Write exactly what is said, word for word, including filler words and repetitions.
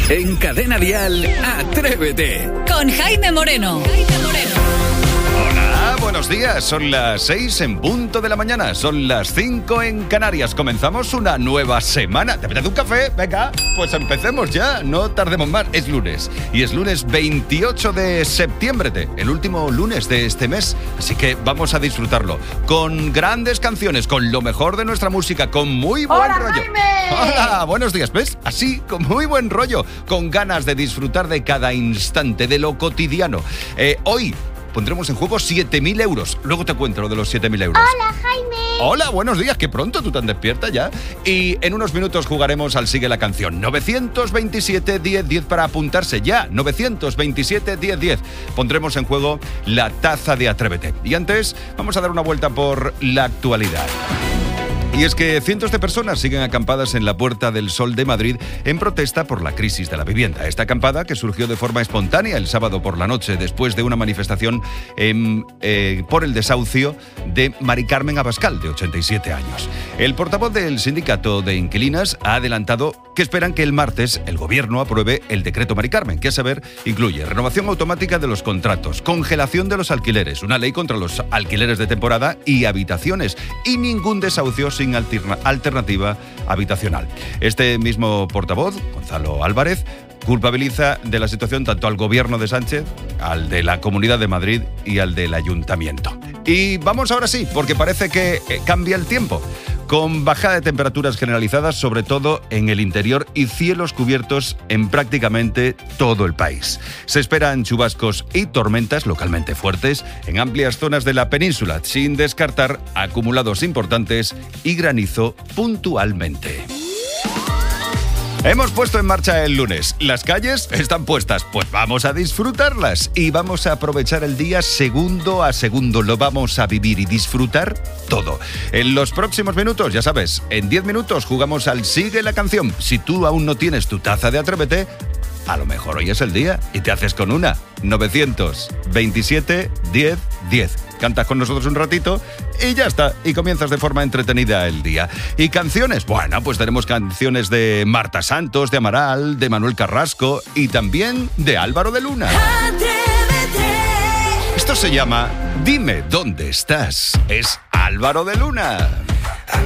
En Cadena Dial, Atrévete. Con Jaime Moreno. Jaime Moreno. Hola, buenos días. Son las seis en punto de la mañana. Son las cinco en Canarias. Comenzamos una nueva semana. ¿Te apetece un café? Venga, pues empecemos ya. No tardemos más. Es lunes. Y es lunes veintiocho de septiembre, el último lunes de este mes. Así que vamos a disfrutarlo. Con grandes canciones, con lo mejor de nuestra música, con muy buen ¡Hola, rollo. Jaime! Hola, buenos días. ¿Ves? Así, con muy buen rollo. Con ganas de disfrutar de cada instante, de lo cotidiano. Eh, hoy pondremos en juego siete mil euros. Luego te cuento lo de los siete mil euros. Hola, Jaime. Hola, buenos días. Qué pronto, tú tan despierta ya. Y en unos minutos jugaremos al Sigue la Canción. novecientos veintisiete, diez, diez para apuntarse ya. novecientos veintisiete, diez, diez. Pondremos en juego la taza de Atrévete. Y antes, vamos a dar una vuelta por la actualidad. Y es que cientos de personas siguen acampadas en la Puerta del Sol de Madrid en protesta por la crisis de la vivienda. Esta acampada, que surgió de forma espontánea el sábado por la noche después de una manifestación en, eh, por el desahucio de Mari Carmen Abascal, de ochenta y siete años. El portavoz del sindicato de inquilinas ha adelantado que esperan que el martes el gobierno apruebe el decreto Mari Carmen, que a saber incluye renovación automática de los contratos, congelación de los alquileres, una ley contra los alquileres de temporada y habitaciones, y ningún desahucio sin alterna- alternativa habitacional. Este mismo portavoz, Gonzalo Álvarez, culpabiliza de la situación tanto al gobierno de Sánchez, al de la Comunidad de Madrid y al del Ayuntamiento. Y vamos ahora sí, porque parece que eh, cambia el tiempo, con bajada de temperaturas generalizadas, sobre todo en el interior, y cielos cubiertos en prácticamente todo el país. Se esperan chubascos y tormentas localmente fuertes en amplias zonas de la península, sin descartar acumulados importantes y granizo puntualmente. Hemos puesto en marcha el lunes. Las calles están puestas, pues vamos a disfrutarlas y vamos a aprovechar el día segundo a segundo. Lo vamos a vivir y disfrutar todo. En los próximos minutos, ya sabes, en diez minutos jugamos al Sigue la Canción. Si tú aún no tienes tu taza de Atrévete, a lo mejor hoy es el día y te haces con una. novecientos veintisiete, diez, diez. Cantas con nosotros un ratito y ya está. Y comienzas de forma entretenida el día. ¿Y canciones? Bueno, pues tenemos canciones de Marta Santos, de Amaral, de Manuel Carrasco y también de Álvaro de Luna. Esto se llama Dime dónde estás. Es Álvaro de Luna.